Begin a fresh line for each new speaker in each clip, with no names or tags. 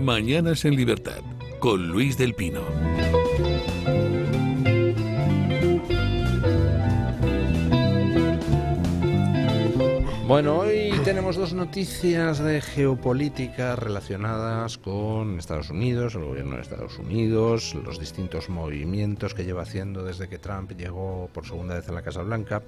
Mañanas en Libertad, con Luis del Pino.
Bueno, hoy tenemos dos noticias de geopolítica relacionadas con Estados Unidos, el gobierno de Estados Unidos, los distintos movimientos que lleva haciendo desde que Trump llegó por segunda vez a la Casa Blanca.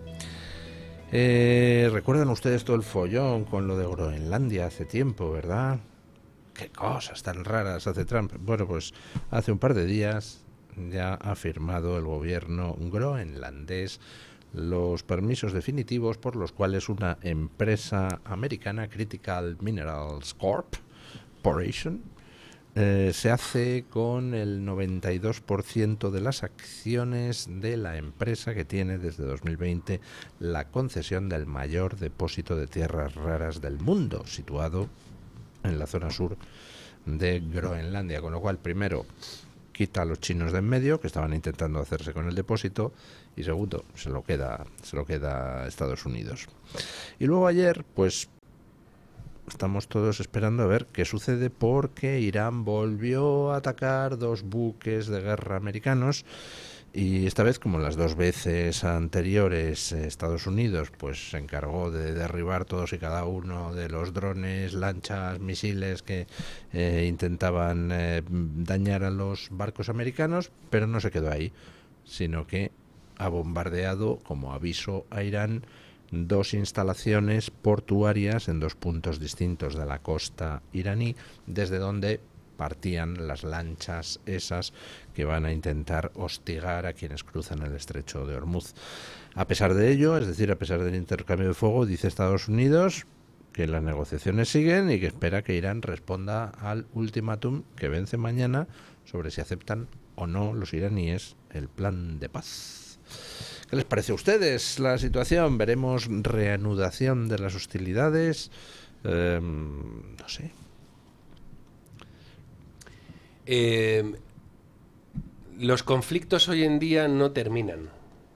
¿Recuerdan ustedes todo el follón con lo de Groenlandia hace tiempo, verdad? ¿Qué cosas tan raras hace Trump? Bueno, pues hace un par de días ya ha firmado el gobierno groenlandés los permisos definitivos por los cuales una empresa americana, Critical Minerals Corporation, se hace con el 92% de las acciones de la empresa que tiene desde 2020 la concesión del mayor depósito de tierras raras del mundo, situado en la zona sur de Groenlandia, con lo cual primero quita a los chinos de en medio, que estaban intentando hacerse con el depósito, y segundo, se lo queda Estados Unidos. Y luego ayer, pues estamos todos esperando a ver qué sucede, porque Irán volvió a atacar dos buques de guerra americanos, y esta vez, como las dos veces anteriores, Estados Unidos pues se encargó de derribar todos y cada uno de los drones, lanchas, misiles que intentaban dañar a los barcos americanos, pero no se quedó ahí, sino que ha bombardeado, como aviso a Irán, dos instalaciones portuarias en dos puntos distintos de la costa iraní, desde donde partían las lanchas esas que van a intentar hostigar a quienes cruzan el estrecho de Hormuz. A pesar de ello, es decir, a pesar del intercambio de fuego, dice Estados Unidos que las negociaciones siguen y que espera que Irán responda al ultimátum que vence mañana sobre si aceptan o no los iraníes el plan de paz. ¿Qué les parece a ustedes la situación? ¿Veremos reanudación de las hostilidades? No sé.
Los conflictos hoy en día no terminan.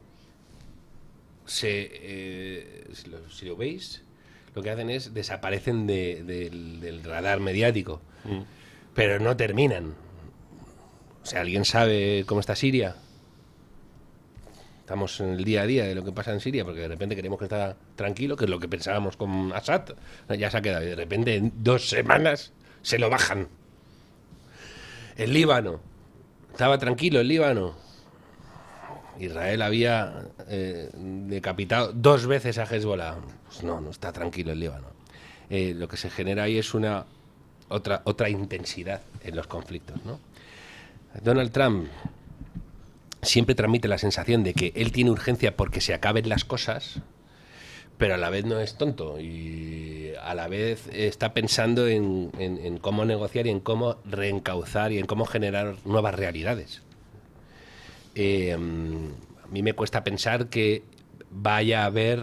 Si lo veis, lo que hacen es desaparecen del radar mediático, pero no terminan. O sea, ¿alguien sabe cómo está Siria? Estamos en el día a día de lo que pasa en Siria, porque de repente queremos que está tranquilo, que es lo que pensábamos con Assad, ya se ha quedado, y de repente en 2 semanas se lo bajan. El Líbano, estaba tranquilo el Líbano. Israel había decapitado 2 veces a Hezbollah. Pues no está tranquilo el Líbano. Lo que se genera ahí es otra intensidad en los conflictos, ¿no? Donald Trump siempre transmite la sensación de que él tiene urgencia porque se acaben las cosas, pero a la vez no es tonto y a la vez está pensando en cómo negociar y en cómo reencauzar y en cómo generar nuevas realidades. A mí me cuesta pensar que vaya a haber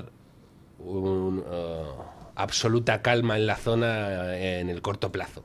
absoluta calma en la zona en el corto plazo.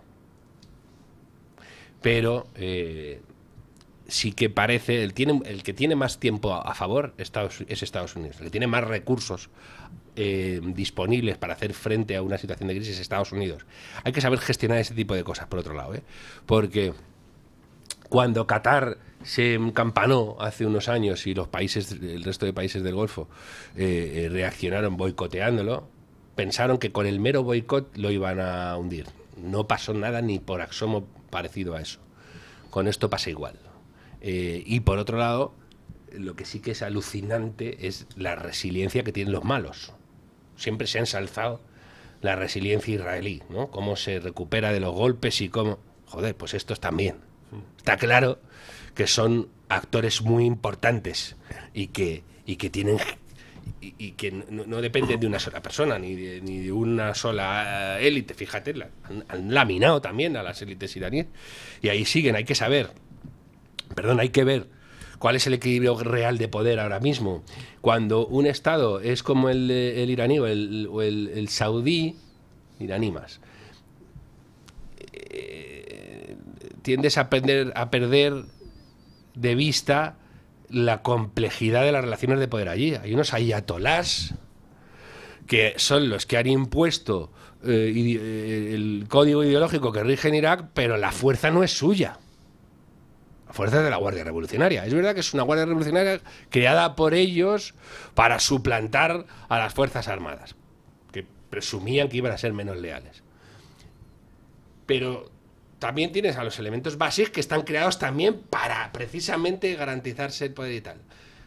Pero sí que parece, el que tiene más tiempo a favor es Estados Unidos. El que tiene más recursos disponibles para hacer frente a una situación de crisis es Estados Unidos. Hay que saber gestionar ese tipo de cosas, por otro lado, porque cuando Qatar se encampanó hace unos años y el resto de países del Golfo reaccionaron boicoteándolo, pensaron que con el mero boicot lo iban a hundir. No pasó nada ni por asomo parecido a eso. Con esto pasa igual. Y por otro lado, lo que sí que es alucinante es la resiliencia que tienen los malos. Siempre se ha ensalzado la resiliencia israelí, ¿no? Cómo se recupera de los golpes y cómo... Joder, pues estos también. Está claro que son actores muy importantes y que tienen... Y que no dependen de una sola persona ni de una sola élite. Fíjate, han laminado también a las élites iraníes. Y ahí siguen, hay que ver cuál es el equilibrio real de poder ahora mismo. Cuando un Estado es como el iraní o el saudí, iraní más, tiendes a perder de vista la complejidad de las relaciones de poder allí. Hay unos ayatolás que son los que han impuesto el código ideológico que rige en Irak, pero la fuerza no es suya. La fuerza es de la Guardia Revolucionaria. Es verdad que es una Guardia Revolucionaria creada por ellos para suplantar a las Fuerzas Armadas, que presumían que iban a ser menos leales. Pero también tienes a los elementos básicos que están creados también para precisamente garantizarse el poder y tal.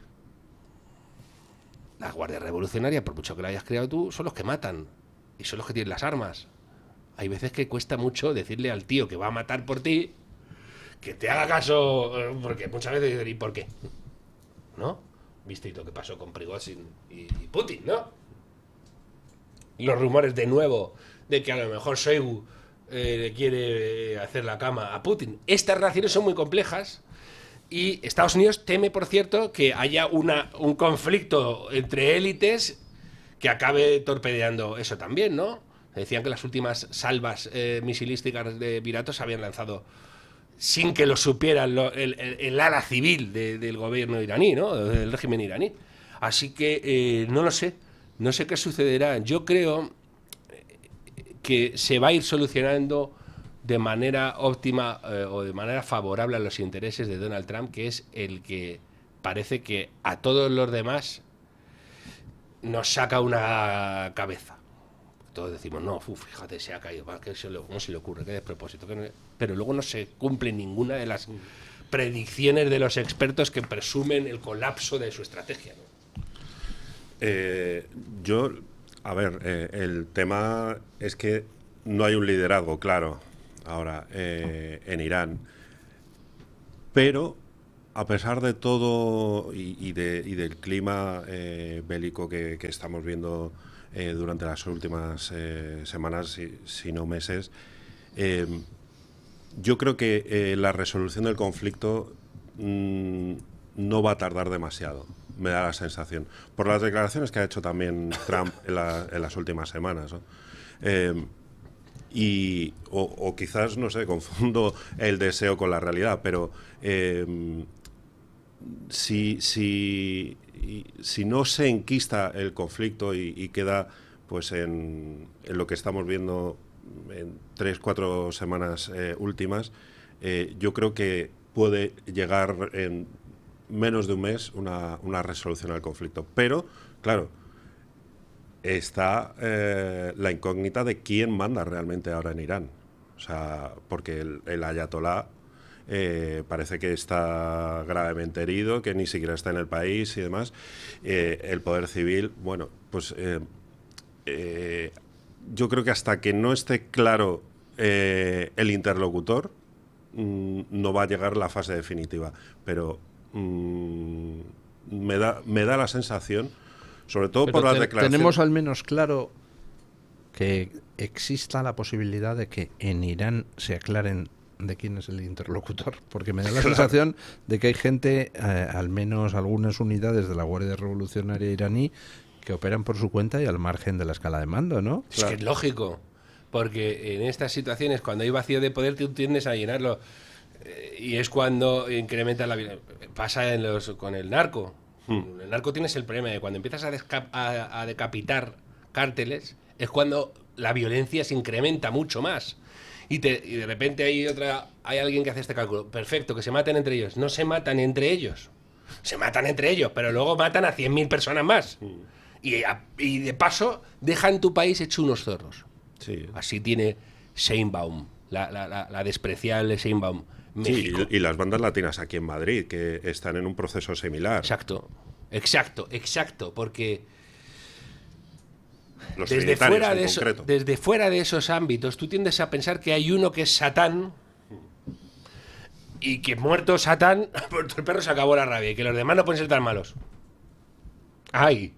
La Guardia Revolucionaria, por mucho que la hayas creado tú, son los que matan y son los que tienen las armas. Hay veces que cuesta mucho decirle al tío que va a matar por ti que te haga caso, porque muchas veces dicen, ¿y por qué? ¿No? ¿Visteis lo que pasó con Prigozhin y Putin, no? Los rumores de nuevo de que a lo mejor Shoigu le quiere hacer la cama a Putin. Estas relaciones son muy complejas y Estados Unidos teme, por cierto, que haya un conflicto entre élites que acabe torpedeando eso también, ¿no? Decían que las últimas salvas misilísticas de Emiratos se habían lanzado sin que lo supiera el ala civil del gobierno iraní, ¿no? Del régimen iraní. Así que no lo sé. No sé qué sucederá. Yo creo que se va a ir solucionando de manera óptima o de manera favorable a los intereses de Donald Trump, que es el que parece que a todos los demás nos saca una cabeza. Todos decimos, no, fíjate, se ha caído, ¿cómo se le ocurre? Qué despropósito. Pero luego no se cumple ninguna de las predicciones de los expertos que presumen el colapso de su estrategia, ¿no?
El tema es que no hay un liderazgo claro ahora en Irán, pero a pesar de todo y del clima bélico que estamos viendo durante las últimas semanas, si no meses, yo creo que la resolución del conflicto no va a tardar demasiado. Me da la sensación, por las declaraciones que ha hecho también Trump en las últimas semanas, ¿no? O quizás, no sé, confundo el deseo con la realidad, pero si no se enquista el conflicto y queda pues en lo que estamos viendo en 3-4 semanas últimas, yo creo que puede llegar en menos de un mes una resolución al conflicto. Pero, claro, está la incógnita de quién manda realmente ahora en Irán. O sea, porque el ayatolá parece que está gravemente herido, que ni siquiera está en el país y demás. El poder civil, bueno, pues yo creo que hasta que no esté claro el interlocutor, no va a llegar la fase definitiva. Pero me da la sensación, sobre todo por las declaraciones.
Tenemos al menos claro que exista la posibilidad de que en Irán se aclaren de quién es el interlocutor, porque me da la sensación de que hay gente, al menos algunas unidades de la Guardia Revolucionaria iraní, que operan por su cuenta y al margen de la escala de mando, ¿no?
Es que es lógico, porque en estas situaciones, cuando hay vacío de poder, tú tiendes a llenarlo. Y es cuando incrementa la violencia. Pasa con el narco. El narco tienes el problema de cuando empiezas a decapitar cárteles, es cuando la violencia se incrementa mucho más. Y de repente hay alguien que hace este cálculo. Perfecto, que se maten entre ellos. No se matan entre ellos. Se matan entre ellos, pero luego matan a 100.000 personas más. Y de paso dejan tu país hecho unos zorros.
Sí.
Así tiene Sheinbaum, la despreciable Sheinbaum. México.
Sí, y las bandas latinas aquí en Madrid, que están en un proceso similar.
Exacto, porque
los
desde fuera de esos ámbitos tú tiendes a pensar que hay uno que es Satán y que muerto Satán, el perro se acabó la rabia y que los demás no pueden ser tan malos. ¡Ay!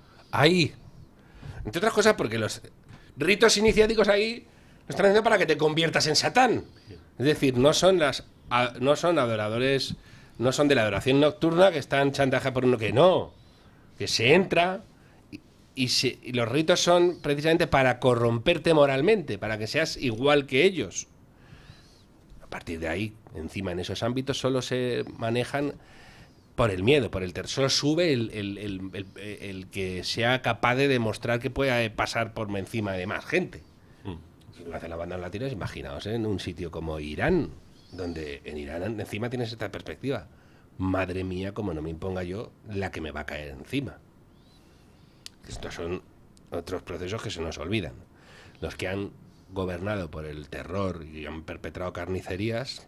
Entre otras cosas porque los ritos iniciáticos ahí lo están haciendo para que te conviertas en Satán. Es decir, no son adoradores, no son de la adoración nocturna que están chantaje por uno que se entra y los ritos son precisamente para corromperte moralmente, para que seas igual que ellos. A partir de ahí, encima en esos ámbitos solo se manejan por el miedo, por el terror. Solo sube el que sea capaz de demostrar que puede pasar por encima de más gente. Si lo hacen las bandas latinas, imaginaos en un sitio como Irán, donde en Irán encima tienes esta perspectiva. Madre mía, como no me imponga yo la que me va a caer encima. Estos son otros procesos que se nos olvidan. Los que han gobernado por el terror y han perpetrado carnicerías,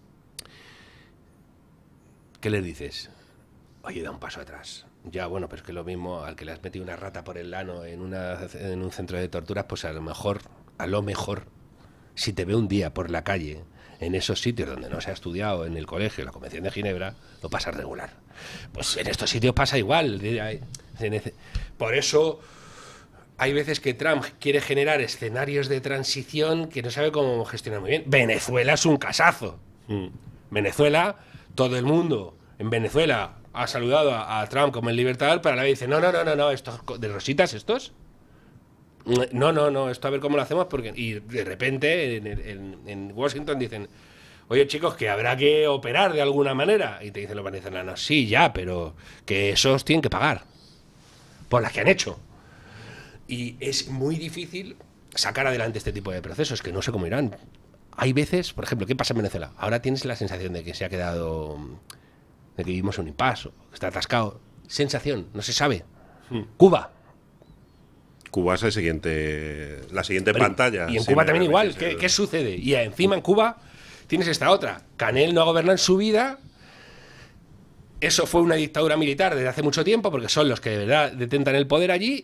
¿qué les dices? Oye, da un paso atrás. Ya, bueno, pero es que lo mismo al que le has metido una rata por el ano en un centro de torturas, pues a lo mejor, si te ve un día por la calle, en esos sitios donde no se ha estudiado, en el colegio, en la Convención de Ginebra, lo pasas regular. Pues en estos sitios pasa igual. Por eso hay veces que Trump quiere generar escenarios de transición que no sabe cómo gestionar muy bien. Venezuela es un casazo. Venezuela, todo el mundo en Venezuela ha saludado a Trump como el libertador, pero a la vez dice, no, estos de rositas, estos. No, esto a ver cómo lo hacemos, porque y de repente en Washington dicen, oye chicos, que habrá que operar de alguna manera. Y te dicen los venezolanos, sí, ya, pero que esos tienen que pagar por las que han hecho. Y es muy difícil sacar adelante este tipo de procesos, que no sé cómo irán. Hay veces, por ejemplo, ¿qué pasa en Venezuela? Ahora tienes la sensación de que se ha quedado, de que vivimos en un impasse, que está atascado. Sensación, no se sabe. Cuba es la siguiente pantalla. Y en Cuba también igual. ¿Qué sucede? Y encima en Cuba tienes esta otra. Canel no ha gobernado en su vida. Eso fue una dictadura militar desde hace mucho tiempo, porque son los que de verdad detentan el poder allí.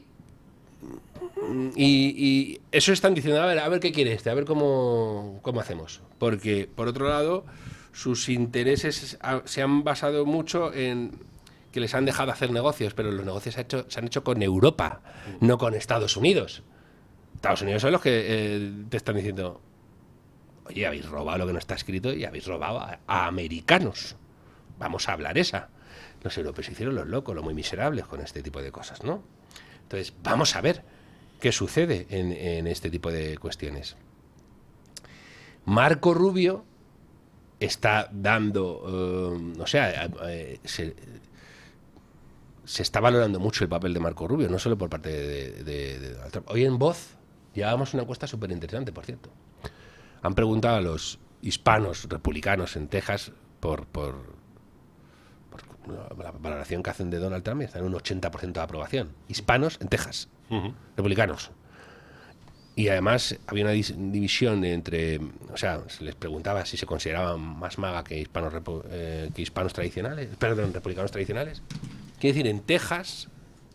Y eso están diciendo, a ver qué quiere a ver cómo hacemos. Porque, por otro lado, sus intereses se han basado mucho en que les han dejado hacer negocios, pero los negocios se han hecho con Europa, no con Estados Unidos. Estados Unidos son los que te están diciendo, oye, habéis robado lo que no está escrito y habéis robado a americanos. Vamos a hablar esa. Los europeos hicieron los locos, los muy miserables con este tipo de cosas, ¿no? Entonces, vamos a ver qué sucede en este tipo de cuestiones. Marco Rubio está dando, se está valorando mucho el papel de Marco Rubio, no solo por parte de Donald Trump. Hoy en Voz llevábamos una encuesta súper interesante, por cierto. Han preguntado a los hispanos republicanos en Texas por la valoración que hacen de Donald Trump, y están en un 80% de aprobación. Hispanos en Texas, republicanos. Y además había una división entre, se les preguntaba si se consideraban más MAGA que hispanos tradicionales, republicanos tradicionales. Quiere decir, en Texas,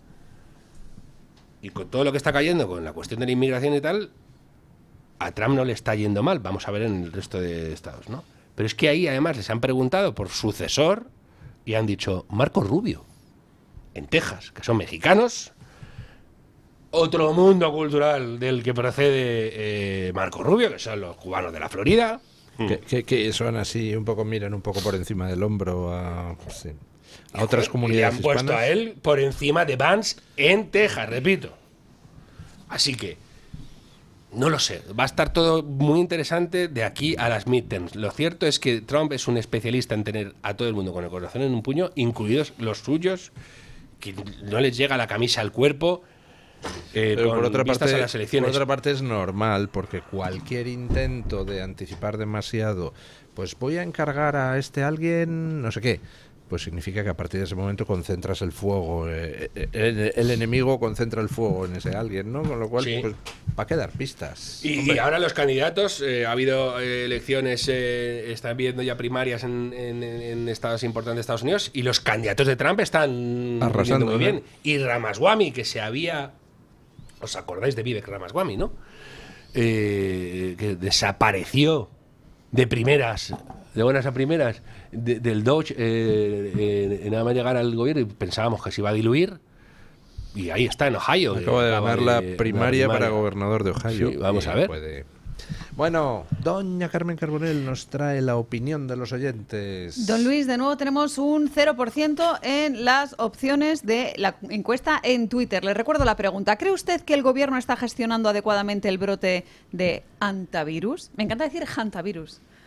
y con todo lo que está cayendo con la cuestión de la inmigración y tal, a Trump no le está yendo mal. Vamos a ver en el resto de estados, ¿no? Pero es que ahí además les han preguntado por sucesor y han dicho Marco Rubio, en Texas, que son mexicanos. Otro mundo cultural del que procede Marco Rubio, que son los cubanos de la Florida.
Que son así, miran un poco por encima del hombro a otras comunidades
hispanas. Le han puesto a él por encima de Vance en Texas, repito. Así que, no lo sé, va a estar todo muy interesante de aquí a las midterms. Lo cierto es que Trump es un especialista en tener a todo el mundo con el corazón en un puño, incluidos los suyos, que no les llega la camisa al cuerpo.
Pero por otra parte es normal, porque cualquier intento de anticipar demasiado, pues voy a encargar a alguien no sé qué, pues significa que a partir de ese momento concentras el fuego, el enemigo concentra el fuego en ese alguien, ¿no? Con lo cual, pues, va a quedar pistas.
Y ahora los candidatos, ha habido elecciones, están viendo ya primarias en estados importantes de Estados Unidos, y los candidatos de Trump están
arrasando
muy bien. Y Ramaswamy, que se había... ¿Os acordáis de Vivek Ramaswamy, no? Que desapareció de primeras, de buenas a primeras, del Dodge, nada más llegar al gobierno, y pensábamos que se iba a diluir, y ahí está, en Ohio.
Acaba de ganar la primaria para gobernador de Ohio.
Sí, vamos a ver.
Bueno, doña Carmen Carbonell nos trae la opinión de los oyentes.
Don Luis, de nuevo tenemos un 0% en las opciones de la encuesta en Twitter. Le recuerdo la pregunta. ¿Cree usted que el gobierno está gestionando adecuadamente el brote de hantavirus? Me encanta decir hantavirus.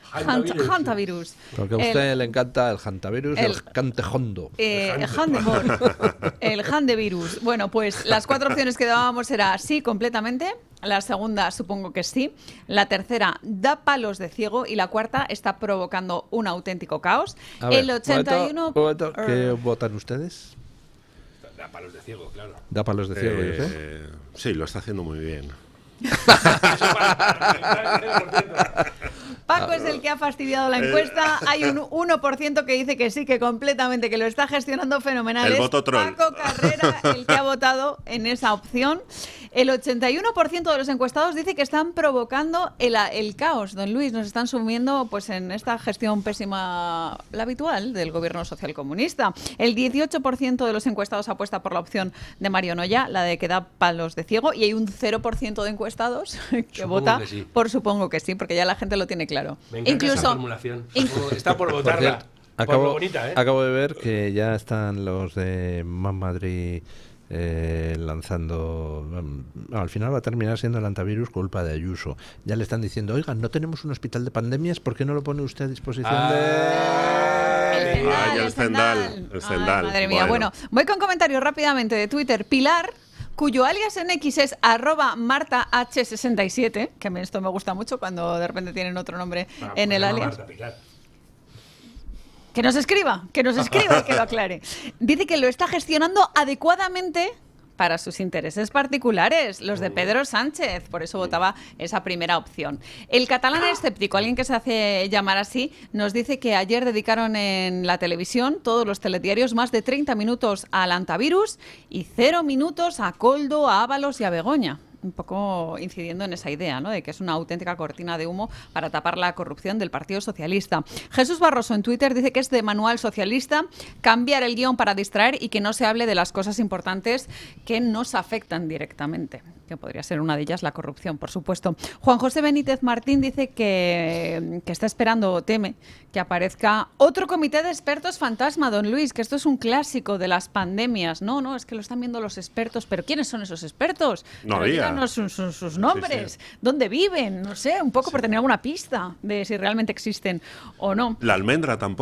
Hantavirus.
Porque a usted le encanta el hantavirus y el cantejondo.
El handevirus. Bueno, pues las 4 opciones que dábamos era sí, completamente. La segunda, supongo que sí. La tercera, da palos de ciego. Y la cuarta, está provocando un auténtico caos.
A ver,
El 81...
momento, ¿qué votan ustedes?
Da palos de ciego, claro.
Da palos de ciego, yo sé.
Sí, lo está haciendo muy bien.
Paco es el que ha fastidiado la encuesta. Hay un 1% que dice que sí, que completamente, que lo está gestionando fenomenal.
El
Es
voto troll.
Paco Carrera el que ha votado en esa opción. El 81% de los encuestados dice que están provocando el caos. Don Luis, nos están sumiendo pues en esta gestión pésima, la habitual, del gobierno socialcomunista. El 18% de los encuestados apuesta por la opción de Mario Noya, la de que da palos de ciego, y hay un 0% de encuestados que
Supongo
vota
que sí.
por supongo que sí, porque ya la gente lo tiene claro.
Me encanta esa formulación. Está por votarla.
Por cierto,
Por lo bonita, ¿eh?
acabo de ver que ya están los de Man Madrid lanzando... al final va a terminar siendo el antivirus culpa de Ayuso. Ya le están diciendo, oigan, no tenemos un hospital de pandemias, ¿por qué no lo pone usted a disposición
El
Zendal.
Ay, madre mía. Bueno, voy con comentarios rápidamente de Twitter. Pilar, cuyo alias en X es @MartaH67, que esto me gusta mucho cuando de repente tienen otro nombre en el alias. Que nos escriba y que lo aclare. Dice que lo está gestionando adecuadamente para sus intereses particulares, los de Pedro Sánchez. Por eso votaba esa primera opción. El catalán escéptico, alguien que se hace llamar así, nos dice que ayer dedicaron en la televisión, todos los telediarios, más de 30 minutos al antivirus y 0 minutos a Koldo, a Ábalos y a Begoña. Un poco incidiendo en esa idea, ¿no?, de que es una auténtica cortina de humo para tapar la corrupción del Partido Socialista. Jesús Barroso en Twitter dice que es de manual socialista cambiar el guión para distraer y que no se hable de las cosas importantes que nos afectan directamente, que podría ser una de ellas la corrupción, por supuesto. Juan José Benítez Martín dice que está esperando, teme, que aparezca otro comité de expertos fantasma, don Luis, que esto es un clásico de las pandemias. No, es que lo están viendo los expertos, pero ¿quiénes son esos expertos?
No
Pero
había.
díganos sus nombres, dónde viven, no sé, un poco por tener alguna pista de si realmente existen o no.
La almendra tampoco.